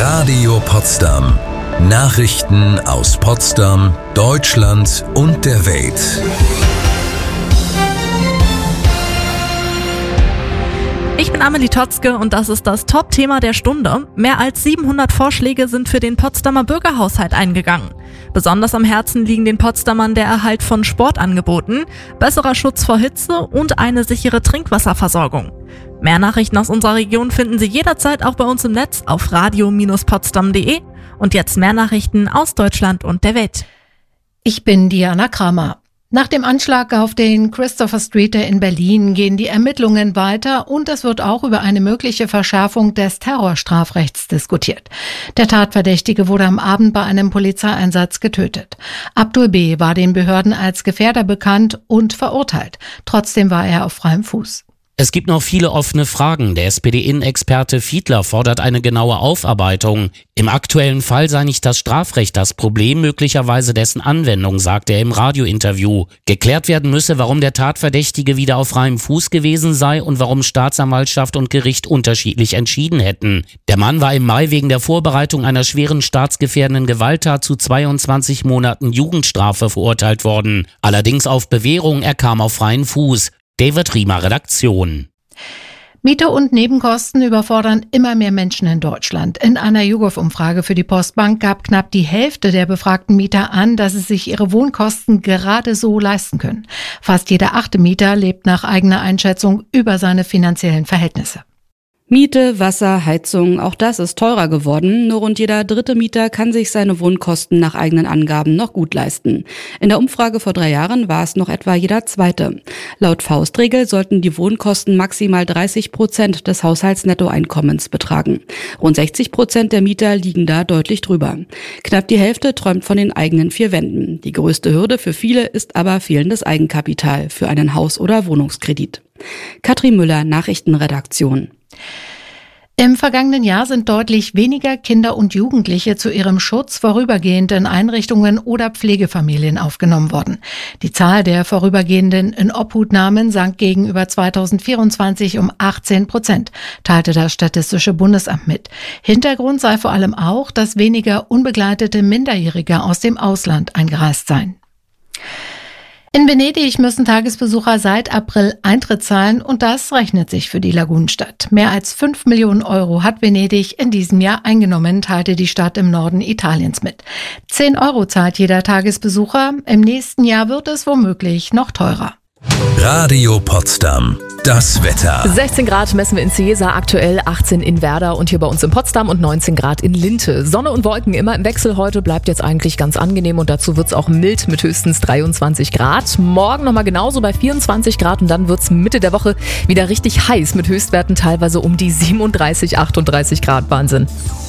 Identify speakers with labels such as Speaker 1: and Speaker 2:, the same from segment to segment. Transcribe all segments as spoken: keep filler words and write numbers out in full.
Speaker 1: Radio Potsdam. Nachrichten aus Potsdam, Deutschland und der Welt.
Speaker 2: Ich bin Amelie Totzke und das ist das Top-Thema der Stunde. Mehr als siebenhundert Vorschläge sind für den Potsdamer Bürgerhaushalt eingegangen. Besonders am Herzen liegen den Potsdamern der Erhalt von Sportangeboten, besserer Schutz vor Hitze und eine sichere Trinkwasserversorgung. Mehr Nachrichten aus unserer Region finden Sie jederzeit auch bei uns im Netz auf radio Bindestrich potsdam punkt de. Und jetzt mehr Nachrichten aus Deutschland und der Welt.
Speaker 3: Ich bin Diana Kramer. Nach dem Anschlag auf den Christopher Street in Berlin gehen die Ermittlungen weiter und es wird auch über eine mögliche Verschärfung des Terrorstrafrechts diskutiert. Der Tatverdächtige wurde am Abend bei einem Polizeieinsatz getötet. Abdul B. war den Behörden als Gefährder bekannt und verurteilt. Trotzdem war er auf freiem Fuß.
Speaker 4: Es gibt noch viele offene Fragen. Der S P D-Innenexperte Fiedler fordert eine genaue Aufarbeitung. Im aktuellen Fall sei nicht das Strafrecht das Problem, möglicherweise dessen Anwendung, sagt er im Radiointerview. Geklärt werden müsse, warum der Tatverdächtige wieder auf freiem Fuß gewesen sei und warum Staatsanwaltschaft und Gericht unterschiedlich entschieden hätten. Der Mann war im Mai wegen der Vorbereitung einer schweren staatsgefährdenden Gewalttat zu zweiundzwanzig Monaten Jugendstrafe verurteilt worden. Allerdings auf Bewährung, er kam auf freien Fuß. David Riemer, Redaktion.
Speaker 3: Miete und Nebenkosten überfordern immer mehr Menschen in Deutschland. In einer YouGov-Umfrage für die Postbank gab knapp die Hälfte der befragten Mieter an, dass sie sich ihre Wohnkosten gerade so leisten können. Fast jeder achte Mieter lebt nach eigener Einschätzung über seine finanziellen Verhältnisse.
Speaker 5: Miete, Wasser, Heizung, auch das ist teurer geworden. Nur rund jeder dritte Mieter kann sich seine Wohnkosten nach eigenen Angaben noch gut leisten. In der Umfrage vor drei Jahren war es noch etwa jeder zweite. Laut Faustregel sollten die Wohnkosten maximal dreißig Prozent des Haushaltsnettoeinkommens betragen. Rund sechzig Prozent der Mieter liegen da deutlich drüber. Knapp die Hälfte träumt von den eigenen vier Wänden. Die größte Hürde für viele ist aber fehlendes Eigenkapital für einen Haus- oder Wohnungskredit. Katrin Müller, Nachrichtenredaktion.
Speaker 3: Im vergangenen Jahr sind deutlich weniger Kinder und Jugendliche zu ihrem Schutz vorübergehend in Einrichtungen oder Pflegefamilien aufgenommen worden. Die Zahl der vorübergehenden Inobhutnahmen sank gegenüber zweitausendvierundzwanzig um achtzehn Prozent, teilte das Statistische Bundesamt mit. Hintergrund sei vor allem auch, dass weniger unbegleitete Minderjährige aus dem Ausland eingereist seien. In Venedig müssen Tagesbesucher seit April Eintritt zahlen und das rechnet sich für die Lagunenstadt. Mehr als fünf Millionen Euro hat Venedig in diesem Jahr eingenommen, teilte die Stadt im Norden Italiens mit. zehn Euro zahlt jeder Tagesbesucher. Im nächsten Jahr wird es womöglich noch teurer.
Speaker 1: Radio Potsdam. Das Wetter.
Speaker 2: sechzehn Grad messen wir in Ciesa, aktuell achtzehn in Werder und hier bei uns in Potsdam und neunzehn Grad in Linte. Sonne und Wolken immer im Wechsel heute, bleibt jetzt eigentlich ganz angenehm und dazu wird's auch mild mit höchstens dreiundzwanzig Grad. Morgen nochmal genauso bei vierundzwanzig Grad und dann wird's Mitte der Woche wieder richtig heiß mit Höchstwerten teilweise um die siebenunddreißig, achtunddreißig Grad. Wahnsinn.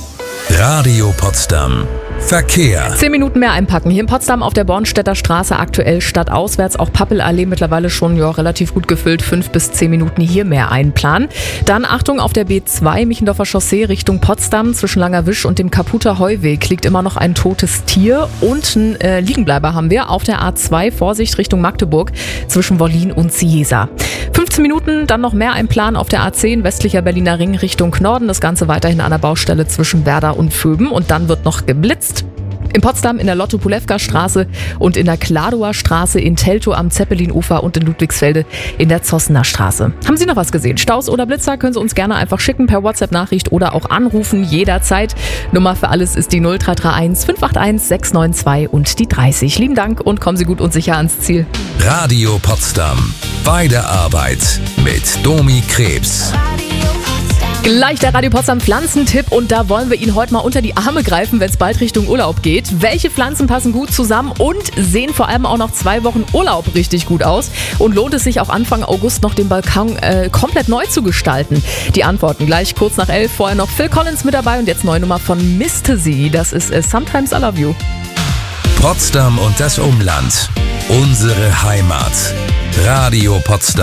Speaker 1: Radio Potsdam. Verkehr.
Speaker 2: Zehn Minuten mehr einpacken. Hier in Potsdam auf der Bornstedter Straße aktuell stadtauswärts. Auch Pappelallee mittlerweile schon ja, relativ gut gefüllt. Fünf bis zehn Minuten hier mehr einplanen. Dann Achtung auf der B zwei Michendorfer Chaussee Richtung Potsdam. Zwischen Langerwisch und dem Kaputter Heuweg liegt immer noch ein totes Tier. Und einen äh, Liegenbleiber haben wir auf der A zwei. Vorsicht Richtung Magdeburg zwischen Wollin und Ciesa. fünfzehn Minuten, dann noch mehr einplanen auf der A zehn. Westlicher Berliner Ring Richtung Norden. Das Ganze weiterhin an der Baustelle zwischen Werder und Vöben. Und dann wird noch geblitzt. In Potsdam in der Lotto-Pulewka-Straße und in der Kladower Straße, in Teltow am Zeppelinufer und in Ludwigsfelde in der Zossener Straße. Haben Sie noch was gesehen? Staus oder Blitzer können Sie uns gerne einfach schicken per WhatsApp-Nachricht oder auch anrufen, jederzeit. Nummer für alles ist die null drei drei eins fünf acht eins sechs neun zwei und die dreißig. Lieben Dank und kommen Sie gut und sicher ans Ziel.
Speaker 1: Radio Potsdam. Bei der Arbeit mit Domi Krebs.
Speaker 2: Gleich der Radio Potsdam Pflanzentipp und da wollen wir Ihnen heute mal unter die Arme greifen, wenn es bald Richtung Urlaub geht. Welche Pflanzen passen gut zusammen und sehen vor allem auch noch zwei Wochen Urlaub richtig gut aus? Und lohnt es sich auch Anfang August noch den Balkon äh, komplett neu zu gestalten? Die Antworten gleich kurz nach elf. Vorher noch Phil Collins mit dabei und jetzt neue Nummer von Mister Z. Das ist äh, Sometimes I Love You.
Speaker 1: Potsdam und das Umland. Unsere Heimat. Radio Potsdam.